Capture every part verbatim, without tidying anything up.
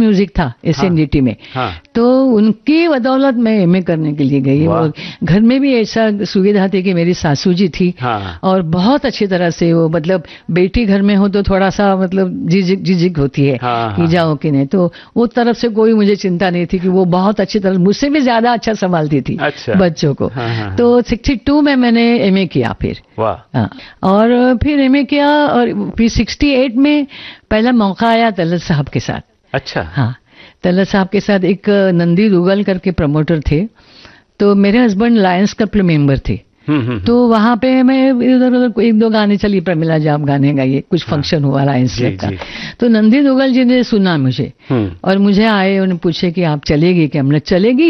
Music था S N D T में। हाँ। तो उनकी बदौलत मैं एमए करने के लिए गई और घर में भी ऐसा सुविधा थी कि मेरी सासू जी थी। हाँ। और बहुत अच्छी तरह से वो मतलब बेटी घर में हो तो थोड़ा सा मतलब झिझक झिझक होती है। हाँ, कि जाओ कि नहीं, तो वो तरफ से कोई मुझे चिंता नहीं थी कि वो बहुत अच्छी तरह मुझसे भी ज्यादा अच्छा संभालती थी। अच्छा। बच्चों को। हाँ, हाँ, तो सिक्सटी टू में मैंने एमए किया फिर। वाह। हाँ, और फिर एमए किया और फिर सिक्सटी एट में पहला मौका आया तलत साहब के साथ। अच्छा। हाँ, तलत साहब के साथ एक नंदी दुगल करके प्रमोटर थे, तो मेरे हस्बैंड लायंस क्लब मेंबर थे। तो वहां पे मैं इधर उधर एक दो गाने चली, प्रमिला जी आप गाने गाइए, कुछ फंक्शन हुआ लायंस क्लब का। तो नंदी दुगल जी ने सुना मुझे और मुझे आए, उन्हें पूछे कि आप चलेगी कि हमने चलेगी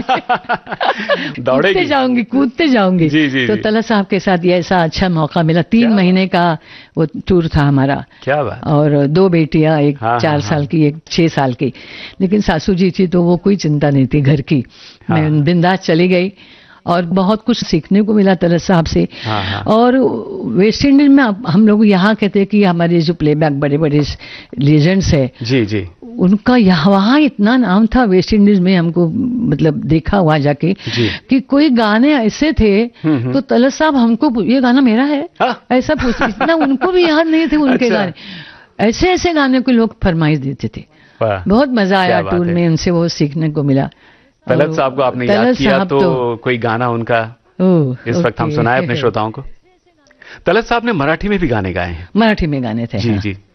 कूदते जाऊंगी कूदते जाऊंगी। तो तलत साहब के साथ ये ऐसा अच्छा मौका मिला, तीन महीने का वो टूर था हमारा। क्या बात। और दो बेटियां, एक हाँ, चार हाँ, साल की, एक छह साल की। लेकिन सासू जी थी तो वो कोई चिंता नहीं थी घर की। हाँ। मैं बिंदास चली गई और बहुत कुछ सीखने को मिला तलत साहब से। हाँ, हाँ। और वेस्ट इंडीज में हम लोग यहाँ कहते हैं कि हमारे जो प्लेबैक बड़े बड़े लेजेंड्स है जी जी उनका यहाँ वहाँ इतना नाम था वेस्ट इंडीज में, हमको मतलब देखा वहाँ जाके कि कोई गाने ऐसे थे तो तलत साहब हमको ये गाना मेरा है हाँ? ऐसा पूछ, इतना उनको भी याद नहीं थे उनके अच्छा। गाने ऐसे ऐसे गाने को लोग फरमाइश देते थे। बहुत मजा आया टूर में, उनसे वो सीखने को मिला। तलत साहब को आपने याद किया तो, तो कोई गाना उनका इस वक्त हम सुनाए अपने श्रोताओं को। तलत साहब ने मराठी में भी गाने गाए हैं। मराठी में गाने थे जी हाँ। जी